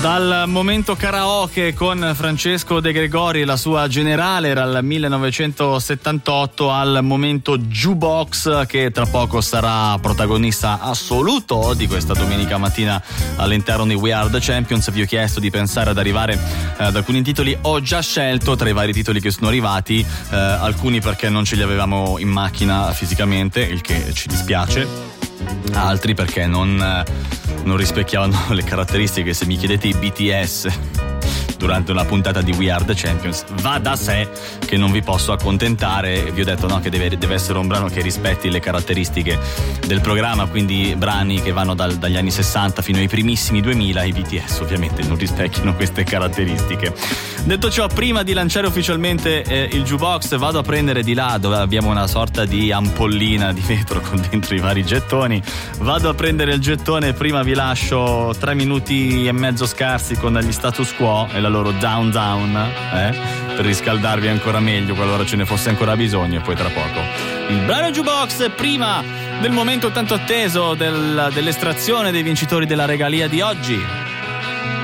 Dal momento karaoke con Francesco De Gregori e la sua Generale era il 1978 al momento jukebox, che tra poco sarà protagonista assoluto di questa domenica mattina all'interno di We Are The Champions. Vi ho chiesto di pensare ad arrivare ad alcuni titoli, ho già scelto tra i vari titoli che sono arrivati, alcuni perché non ce li avevamo in macchina fisicamente, il che ci dispiace, altri perché non rispecchiavano le caratteristiche. Se mi chiedete i BTS durante una puntata di We Are The Champions, va da sé che non vi posso accontentare. Vi ho detto che deve essere un brano che rispetti le caratteristiche del programma, quindi brani che vanno dagli anni 60 fino ai primissimi 2000. I BTS ovviamente non rispecchiano queste caratteristiche. Detto ciò, prima di lanciare ufficialmente il jukebox, vado a prendere di là dove abbiamo una sorta di ampollina di vetro con dentro i vari gettoni. Vado a prendere il gettone, prima vi lascio 3 minuti e mezzo scarsi con gli Status Quo e la loro Down Down, per riscaldarvi ancora meglio qualora ce ne fosse ancora bisogno, e poi tra poco il brano jukebox, prima del momento tanto atteso dell'estrazione dei vincitori della regalia di oggi.